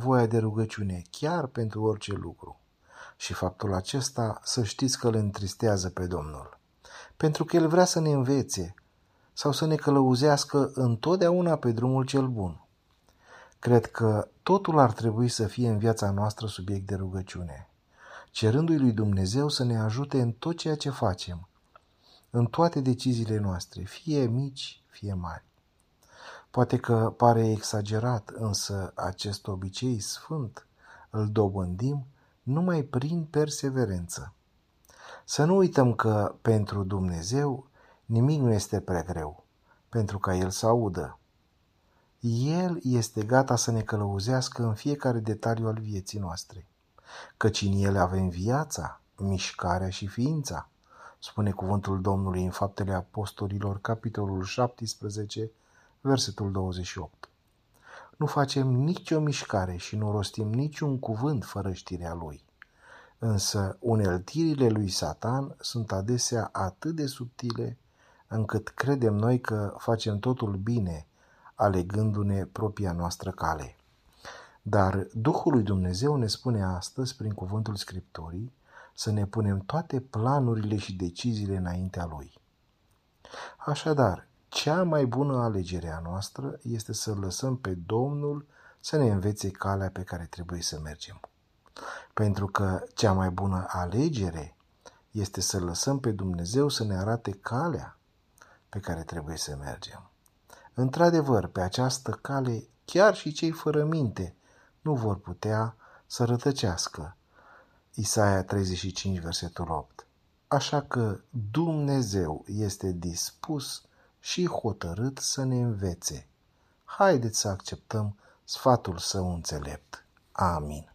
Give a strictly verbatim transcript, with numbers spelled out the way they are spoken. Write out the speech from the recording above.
nevoia de rugăciune chiar pentru orice lucru. Și faptul acesta să știți că îl întristează pe Domnul, pentru că El vrea să ne învețe sau să ne călăuzească întotdeauna pe drumul cel bun. Cred că totul ar trebui să fie în viața noastră subiect de rugăciune, cerându-i lui Dumnezeu să ne ajute în tot ceea ce facem, în toate deciziile noastre, fie mici, fie mari. Poate că pare exagerat, însă acest obicei sfânt îl dobândim numai prin perseverență. Să nu uităm că pentru Dumnezeu nimic nu este prea greu, pentru ca El să audă. El este gata să ne călăuzească în fiecare detaliu al vieții noastre, căci în El avem viața, mișcarea și ființa, spune cuvântul Domnului în Faptele Apostolilor, capitolul șaptesprezece, versetul douăzeci și opt. Nu facem nicio mișcare și nu rostim niciun cuvânt fără știrea Lui. Însă uneltirile lui Satan sunt adesea atât de subtile încât credem noi că facem totul bine, alegându-ne propria noastră cale. Dar Duhul lui Dumnezeu ne spune astăzi, prin cuvântul Scripturii, să ne punem toate planurile și deciziile înaintea Lui. Așadar, cea mai bună alegere a noastră este să lăsăm pe Domnul să ne învețe calea pe care trebuie să mergem. Pentru că cea mai bună alegere este să lăsăm pe Dumnezeu să ne arate calea pe care trebuie să mergem. Într-adevăr, pe această cale, chiar și cei fără minte nu vor putea să rătăcească. Isaia treizeci și cinci, versetul opt. Așa că Dumnezeu este dispus și hotărât să ne învețe. Haideți să acceptăm sfatul Său înțelept. Amin.